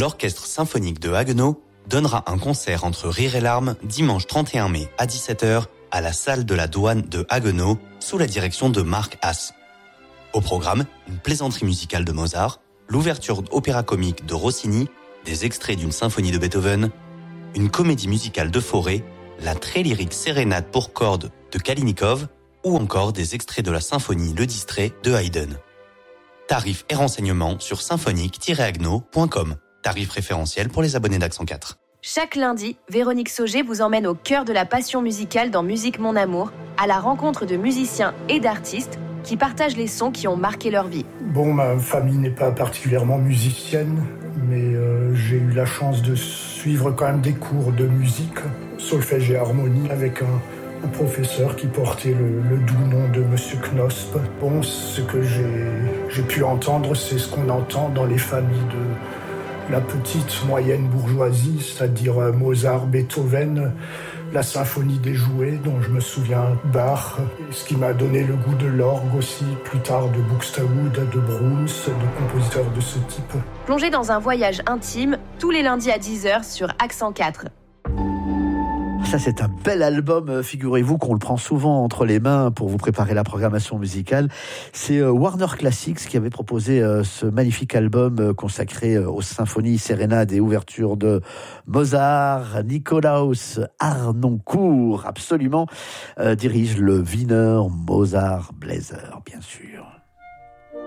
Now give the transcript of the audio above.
l'Orchestre symphonique de Haguenau donnera un concert entre rire et larmes dimanche 31 mai à 17h à la salle de la douane de Haguenau sous la direction de Marc Haas. Au programme, une plaisanterie musicale de Mozart, l'ouverture opéra comique de Rossini, des extraits d'une symphonie de Beethoven, une comédie musicale de Fauré, la très lyrique sérénade pour cordes de Kalinikov ou encore des extraits de la symphonie Le Distrait de Haydn. Tarifs et renseignements sur symphonique-haguenau.com. Tarif préférentiel pour les abonnés d'Accent 4. Chaque lundi, Véronique Sauger vous emmène au cœur de la passion musicale dans Musique Mon Amour, à la rencontre de musiciens et d'artistes qui partagent les sons qui ont marqué leur vie. Bon, ma famille n'est pas particulièrement musicienne, mais j'ai eu la chance de suivre quand même des cours de musique, solfège et harmonie, avec un professeur qui portait le doux nom de Monsieur Knosp. Bon, ce que j'ai pu entendre, c'est ce qu'on entend dans les familles de la petite moyenne bourgeoisie, c'est-à-dire Mozart, Beethoven, la symphonie des jouets, dont je me souviens, Bach, ce qui m'a donné le goût de l'orgue aussi, plus tard de Buxtehude, de Bruns, de compositeurs de ce type. Plongez dans un voyage intime tous les lundis à 10h sur Accent 4. Ça, c'est un bel album, figurez-vous qu'on le prend souvent entre les mains pour vous préparer la programmation musicale. C'est Warner Classics qui avait proposé ce magnifique album consacré aux symphonies, sérénades et ouvertures de Mozart. Nikolaus Harnoncourt, absolument, dirige le Wiener Mozart Bläser, bien sûr.